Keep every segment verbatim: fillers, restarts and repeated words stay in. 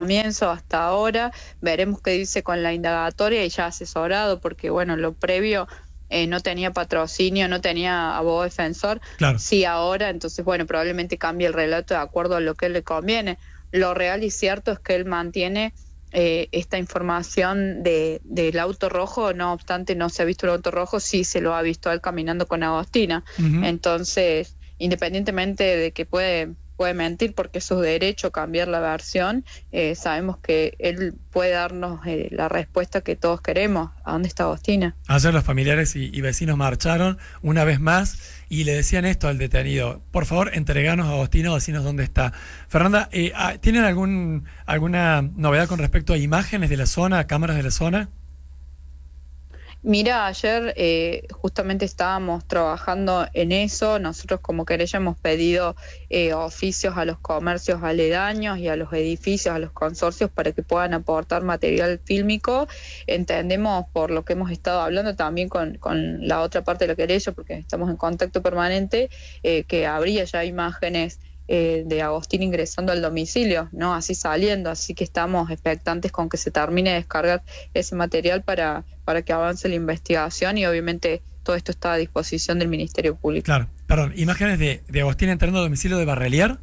comienzo hasta ahora. Veremos qué dice con la indagatoria y ya asesorado, porque bueno, lo previo eh, no tenía patrocinio, no tenía abogado defensor. Claro. Sí ahora, entonces bueno, probablemente cambie el relato de acuerdo a lo que le conviene. Lo real y cierto es que él mantiene eh, esta información de del auto rojo, no obstante no se ha visto el auto rojo, sí se lo ha visto a él caminando con Agostina. Uh-huh. Entonces, independientemente de que puede puede mentir porque es su derecho cambiar la versión, eh, sabemos que él puede darnos eh, la respuesta que todos queremos. ¿A dónde está Agostina? Ayer los familiares y, y vecinos marcharon una vez más y le decían esto al detenido: por favor, entreganos a Agostina o decinos dónde está. Fernanda, eh, ¿tienen algún alguna novedad con respecto a imágenes de la zona, a cámaras de la zona? Mira, ayer eh, justamente estábamos trabajando en eso. Nosotros como querella hemos pedido eh, oficios a los comercios aledaños y a los edificios, a los consorcios, para que puedan aportar material fílmico. Entendemos, por lo que hemos estado hablando también con, con la otra parte de la querella, porque estamos en contacto permanente, eh, que habría ya imágenes Eh, de Agostina ingresando al domicilio, no así saliendo, así que estamos expectantes con que se termine de descargar ese material para, para que avance la investigación, y obviamente todo esto está a disposición del Ministerio Público. Claro, perdón, imágenes de, de Agostina entrando al domicilio de Barrelier.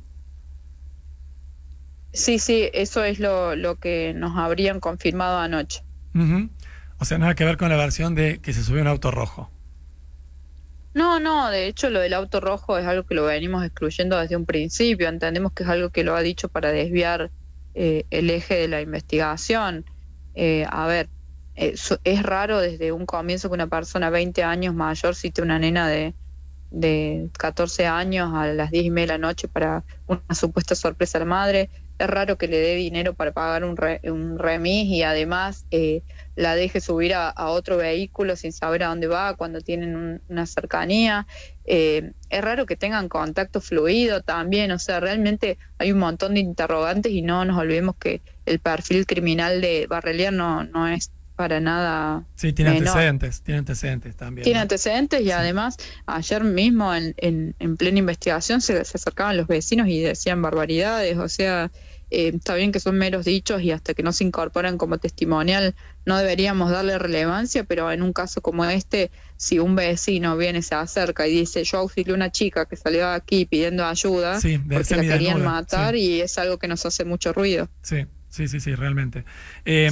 Sí, sí, eso es lo, lo que nos habrían confirmado anoche. Uh-huh. O sea, nada que ver con la versión de que se subió un auto rojo. No, no, de hecho lo del auto rojo es algo que lo venimos excluyendo desde un principio. Entendemos que es algo que lo ha dicho para desviar eh, el eje de la investigación. Eh, a ver, eh, es raro desde un comienzo que una persona veinte años mayor cite una nena de, de catorce años a las diez y media de la noche para una supuesta sorpresa a la madre. Es raro que le dé dinero para pagar un, re, un remis y además eh, la deje subir a, a otro vehículo sin saber a dónde va cuando tienen un, una cercanía. Eh, es raro que tengan contacto fluido también. O sea, realmente hay un montón de interrogantes y no nos olvidemos que el perfil criminal de Barrelier no, no es para nada. Sí, tiene menor. antecedentes, tiene antecedentes también. Tiene ¿no? antecedentes y sí. Además ayer mismo en, en, en plena investigación se, se acercaban los vecinos y decían barbaridades. O sea, eh, está bien que son meros dichos y hasta que no se incorporan como testimonial no deberíamos darle relevancia, pero en un caso como este, si un vecino viene, se acerca y dice: yo auxilié a una chica que salió aquí pidiendo ayuda, sí, porque la querían desnuda, matar, sí. Y es algo que nos hace mucho ruido. Sí, sí, sí, sí, realmente. Eh,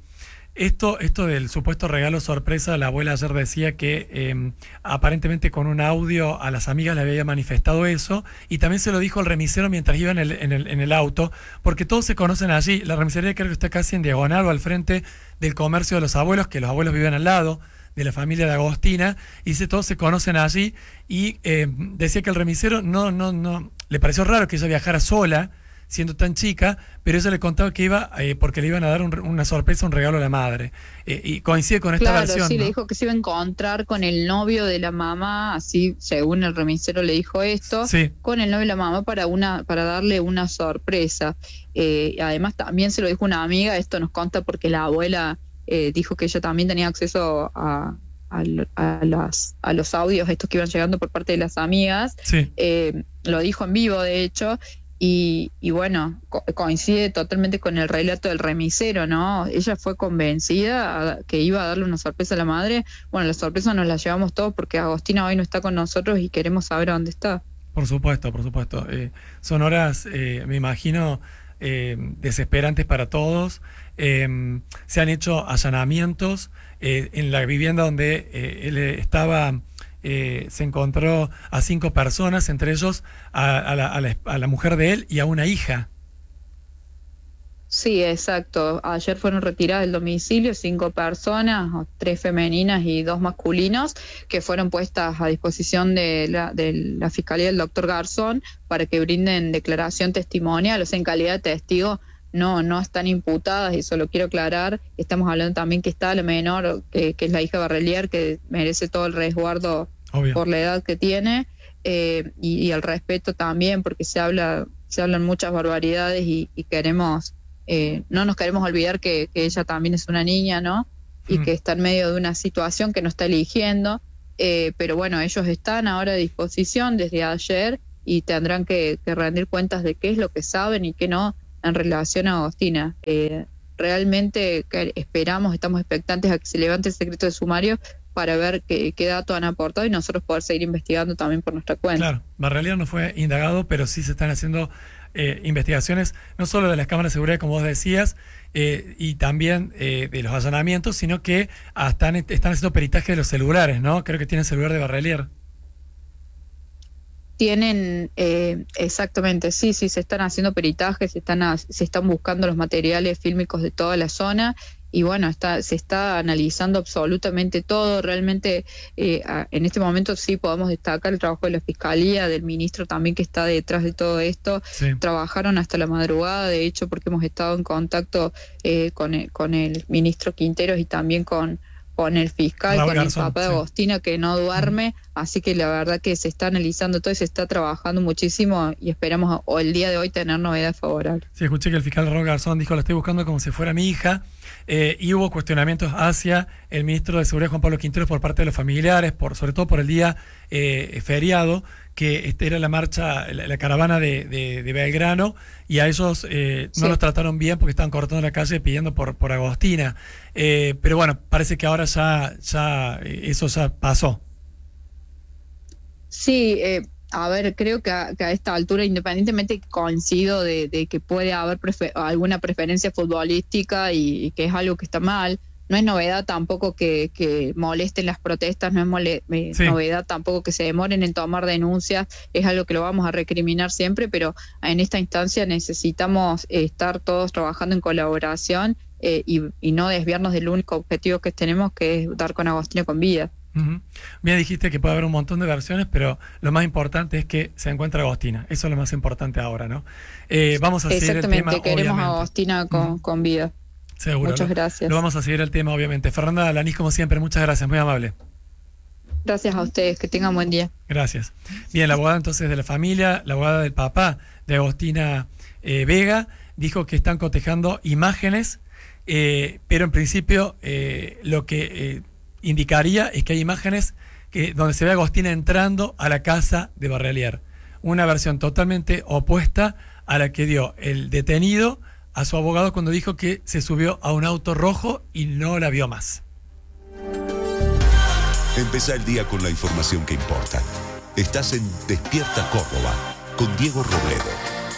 Esto, esto del supuesto regalo sorpresa, la abuela ayer decía que eh, aparentemente con un audio a las amigas le había manifestado eso, y también se lo dijo al remisero mientras iba en el, en el, en el auto, porque todos se conocen allí. La remisería creo que está casi en diagonal o al frente del comercio de los abuelos, que los abuelos viven al lado de la familia de Agostina, y dice, todos se conocen allí, y eh, decía que el remisero no, no, no, le pareció raro que ella viajara sola, siendo tan chica, pero ella le contaba que iba eh, porque le iban a dar un, una sorpresa, un regalo a la madre. Eh, y coincide con esta claro, versión. Sí, ¿no? le dijo que se iba a encontrar con el novio de la mamá, así según el remisero le dijo esto, sí. con el novio de la mamá para una para darle una sorpresa. Eh, además también se lo dijo una amiga, esto nos consta porque la abuela eh, dijo que ella también tenía acceso a, a, a, las, a los audios estos que iban llegando por parte de las amigas. Sí. Eh, lo dijo en vivo, de hecho. Y, y bueno, co coincide totalmente con el relato del remisero, ¿no? Ella fue convencida a, que iba a darle una sorpresa a la madre. Bueno, la sorpresa nos la llevamos todos porque Agostina hoy no está con nosotros y queremos saber a dónde está. Por supuesto, por supuesto. Eh, son horas, eh, me imagino, eh, desesperantes para todos. Eh, se han hecho allanamientos eh, en la vivienda donde eh, él estaba. Eh, se encontró a cinco personas, entre ellos a, a, la, a, la, a la mujer de él y a una hija. Sí, exacto. Ayer fueron retiradas del domicilio cinco personas, tres femeninas y dos masculinos, que fueron puestas a disposición de la, de la Fiscalía del doctor Garzón para que brinden declaración testimonial. O sea, en calidad de testigo no no están imputadas, y eso lo quiero aclarar. Estamos hablando también que está la menor, que, que es la hija Barrelier, que merece todo el resguardo Obvio. Por la edad que tiene, eh, y, y el respeto también, porque se habla se hablan muchas barbaridades y, y queremos eh, no nos queremos olvidar que, que ella también es una niña, ¿no? Y mm. que está en medio de una situación que no está eligiendo, eh, pero bueno, ellos están ahora a disposición desde ayer y tendrán que, que rendir cuentas de qué es lo que saben y qué no. en relación a Agostina. Eh, realmente esperamos, estamos expectantes a que se levante el secreto de sumario para ver qué, qué datos han aportado y nosotros poder seguir investigando también por nuestra cuenta. Claro, Barrealier no fue indagado, pero sí se están haciendo eh, investigaciones, no solo de las cámaras de seguridad, como vos decías, eh, y también eh, de los allanamientos, sino que hasta están, están haciendo peritaje de los celulares, ¿no? Creo que tienen celular de Barrealier. Tienen, eh, exactamente, sí, sí, se están haciendo peritajes, se están, a, se están buscando los materiales fílmicos de toda la zona y bueno, está, se está analizando absolutamente todo. Realmente eh, a, en este momento sí podemos destacar el trabajo de la Fiscalía, del ministro también que está detrás de todo esto. Sí. Trabajaron hasta la madrugada, de hecho, porque hemos estado en contacto eh, con, el, con el ministro Quinteros y también con... con el fiscal, Raúl con Garzón, el papá de Agostina, sí, que no duerme, mm. así que la verdad que se está analizando todo y se está trabajando muchísimo y esperamos o el día de hoy tener novedades favorables. Sí, escuché que el fiscal Raúl Garzón dijo, la estoy buscando como si fuera mi hija, eh, y hubo cuestionamientos hacia el ministro de Seguridad, Juan Pablo Quinteros, por parte de los familiares, por sobre todo por el día eh, feriado, que este era la marcha, la, la caravana de, de, de Belgrano, y a ellos eh, no sí. los trataron bien porque estaban cortando la calle pidiendo por, por Agostina. Eh, pero bueno, parece que ahora ya, ya eso ya pasó. Sí, eh, a ver, creo que a, que a esta altura, independientemente coincido de, de que puede haber prefer alguna preferencia futbolística y, y que es algo que está mal. No es novedad tampoco que, que molesten las protestas, no es mole eh, sí. novedad tampoco que se demoren en tomar denuncias, es algo que lo vamos a recriminar siempre, pero en esta instancia necesitamos eh, estar todos trabajando en colaboración eh, y, y no desviarnos del único objetivo que tenemos, que es dar con Agostina con vida. Uh-huh. Bien, dijiste que puede haber un montón de versiones, pero lo más importante es que se encuentra Agostina. Eso es lo más importante ahora, ¿no? Eh, vamos a seguir el tema. Exactamente, queremos obviamente. a Agostina con, uh-huh. con vida. Seguro. Muchas gracias. Lo vamos a seguir el tema, obviamente. Fernanda Alanís, como siempre, muchas gracias, muy amable. Gracias a ustedes, que tengan buen día. Gracias. Bien, la abogada entonces de la familia, la abogada del papá de Agostina eh, Vega, dijo que están cotejando imágenes, eh, pero en principio eh, lo que eh, indicaría es que hay imágenes que, donde se ve a Agostina entrando a la casa de Barrealier. Una versión totalmente opuesta a la que dio el detenido a su abogado cuando dijo que se subió a un auto rojo y no la vio más. Empezá el día con la información que importa. Estás en Despierta Córdoba con Diego Robledo.